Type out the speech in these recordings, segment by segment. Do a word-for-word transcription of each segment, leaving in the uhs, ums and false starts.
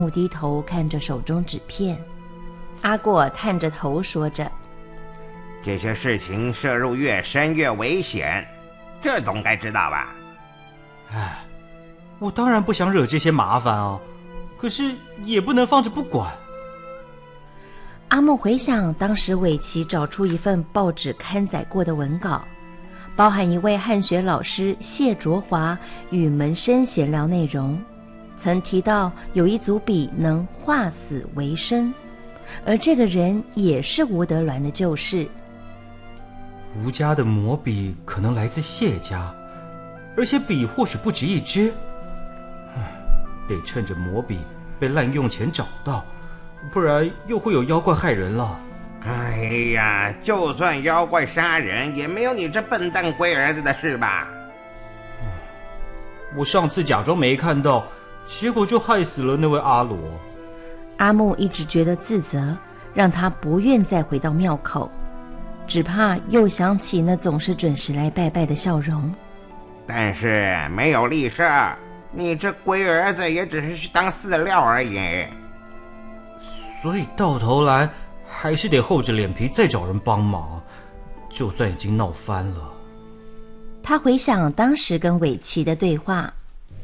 木低头看着手中纸片，阿果探着头说着：“ 这些事情涉入越深越危险，这总该知道吧？” 哎，我当然不想惹这些麻烦啊，可是也不能放着不管。 阿木回想当时尾崎找出一份报纸刊载过的文稿，包含一位汉学老师谢卓华与门生闲聊内容，曾提到有一组笔能化死为生，而这个人也是吴德銮的旧识。 吴家的魔笔可能来自谢家，而且笔或许不止一支，得趁着魔笔被滥用前找到，不然又会有妖怪害人了。 哎呀，就算妖怪杀人，也没有你这笨蛋龟儿子的事吧？ 我上次假装没看到，结果就害死了那位阿罗。 阿木一直觉得自责，让他不愿再回到庙口，只怕又想起那总是准时来拜拜的笑容。 但是没有立社，你这龟儿子也只是去当饲料而已。 所以到头来还是得厚着脸皮再找人帮忙，就算已经闹翻了。 他回想当时跟尾崎的对话：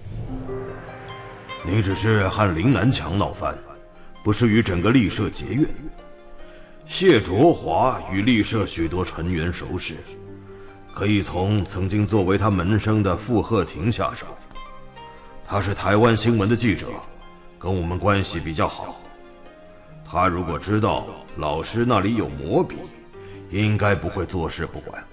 你只是和林南强闹翻，不是与整个立社结怨。谢卓华与立社许多成员熟识，可以从曾经作为他门生的傅鹤亭下手。他是台湾新闻的记者，跟我们关系比较好。他如果知道老师那里有魔笔，应该不会坐视不管。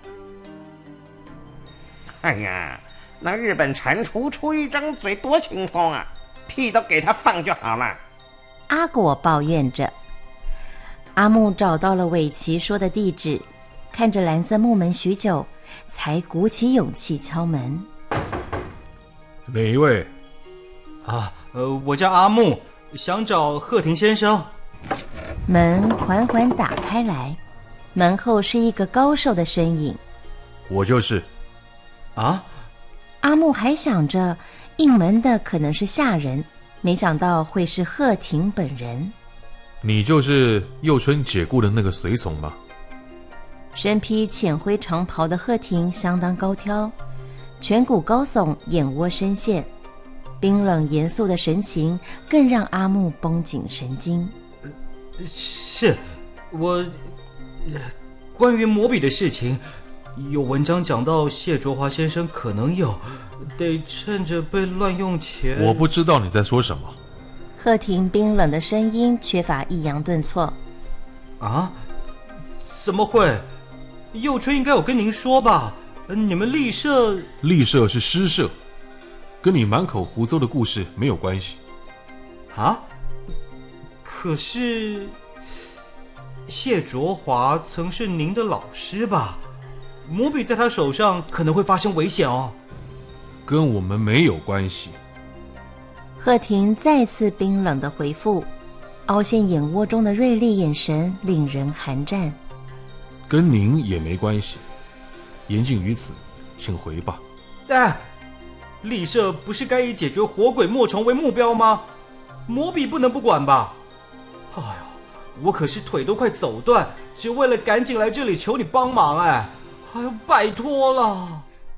哎呀，那日本蟾蜍出一张嘴多轻松啊，屁都给他放就好了。 阿果抱怨着。阿木找到了尾崎说的地址，看着蓝色木门许久，才鼓起勇气敲门。 哪一位？ 啊，呃，我叫阿木，想找鹤亭先生。 门缓缓打开来，门后是一个高瘦的身影。 我就是。 啊？ 阿木还想着应门的可能是下人，没想到会是鹤亭本人。 你就是佑春解雇的那个随从吗？ 身披浅灰长袍的鹤亭相当高挑，颧骨高耸，眼窝深陷，冰冷严肃的神情更让阿木绷紧神经。 是我、呃、关于魔笔的事情，有文章讲到谢卓华先生可能有，得趁着被乱用前。 我不知道你在说什么。 鹤亭冰冷的声音缺乏抑扬顿挫。 啊？怎么会？佑春应该有跟您说吧？你们立社…… 立社是诗社，跟你满口胡诌的故事没有关系。 啊？可是谢卓华曾是您的老师吧？魔笔在他手上可能会发生危险哦。 跟我们没有关系。 鹤亭再次冰冷的回复，凹陷眼窝中的锐利眼神令人寒战。 跟您也没关系，言尽于此，请回吧。 哎，立社不是该以解决活鬼莫虫为目标吗？魔笔不能不管吧？哎呀，我可是腿都快走断，只为了赶紧来这里求你帮忙。哎，哎呦，拜托了。